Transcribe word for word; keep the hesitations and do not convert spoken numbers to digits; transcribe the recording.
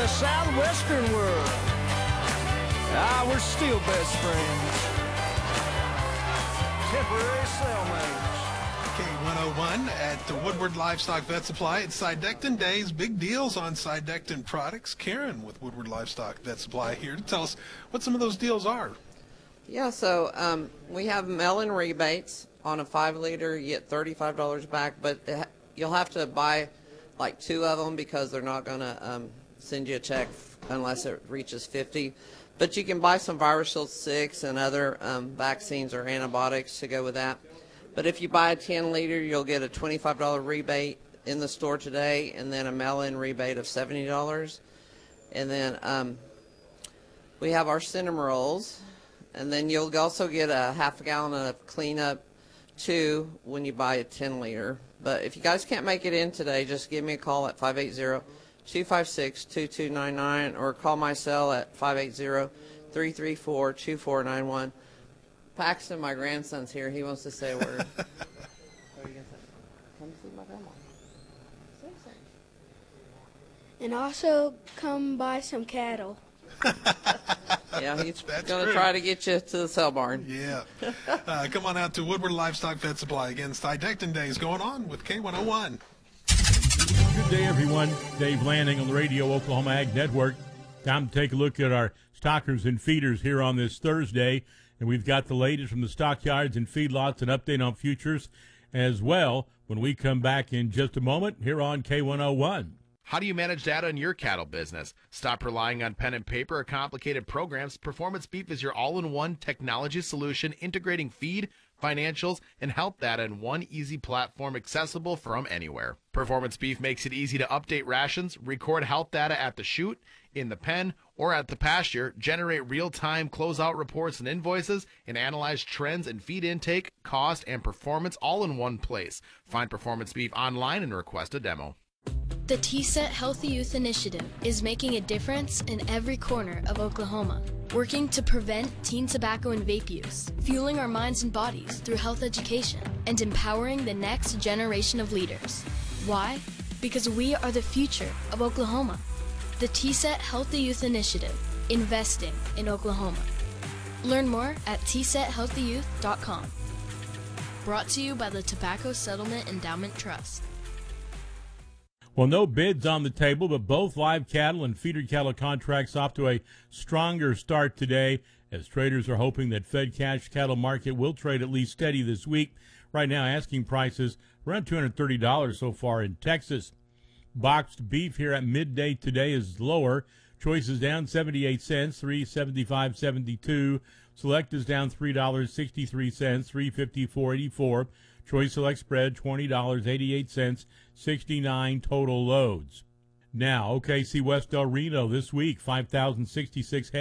the southwestern world. Ah, we're still best friends. Temporary cellmates. K one oh one at the Woodward Livestock Vet Supply. It's Sidectin Days. Big deals on Sidectin products. Karen with Woodward Livestock Vet Supply here to tell us what some of those deals are. Yeah, so um, we have mail-in rebates. On a five liter, you get thirty-five dollars back, but ha- you'll have to buy like two of them because they're not going to um, send you a check unless it reaches fifty. But you can buy some Virus Shield six and other um, vaccines or antibiotics to go with that. But if you buy a ten liter, you'll get a twenty-five dollars rebate in the store today, and then a mail-in rebate of seventy dollars. And then um, we have our Cinnamorolls, and then you'll also get a half a gallon of cleanup too when you buy a ten liter. But if you guys can't make it in today, just give me a call at five eight zero, two five six, two two nine nine or call my cell at five eight zero, three three four, two four nine one. Paxton, my grandson's here. He wants to say a word. What are you going to say? Come see my grandma. Say something. And also come buy some cattle. Yeah, he's That's going to true. try to get you to the sale barn. Yeah. Uh, come on out to Woodward Livestock Vet Supply. Again, Sidectin Days going on with K one oh one. Good day, everyone. Dave Lanning on the Radio Oklahoma Ag Network. Time to take a look at our stockers and feeders here on this Thursday. And we've got the latest from the stockyards and feedlots, an update on futures as well when we come back in just a moment here on K one oh one. How do you manage data in your cattle business? Stop relying on pen and paper or complicated programs. Performance Beef is your all-in-one technology solution integrating feed, financials, and health data in one easy platform accessible from anywhere. Performance Beef makes it easy to update rations, record health data at the chute, in the pen, or at the pasture, generate real-time closeout reports and invoices, and analyze trends in feed intake, cost, and performance all in one place. Find Performance Beef online and request a demo. The T SET Healthy Youth Initiative is making a difference in every corner of Oklahoma, working to prevent teen tobacco and vape use, fueling our minds and bodies through health education, and empowering the next generation of leaders. Why? Because we are the future of Oklahoma. The T SET Healthy Youth Initiative, investing in Oklahoma. Learn more at T set healthy youth dot com. Brought to you by the Tobacco Settlement Endowment Trust. Well, no bids on the table, but both live cattle and feeder cattle contracts off to a stronger start today as traders are hoping that fed cash cattle market will trade at least steady this week. Right now, asking prices around two hundred thirty dollars so far in Texas. Boxed beef here at midday today is lower. Choice is down seventy-eight cents, three seventy-five seventy-two. Select is down three dollars and sixty-three cents, three fifty-four eighty-four. Choice Select spread twenty dollars and eighty-eight cents, sixty-nine total loads. Now, O K C West Del Reno this week, five thousand sixty-six head.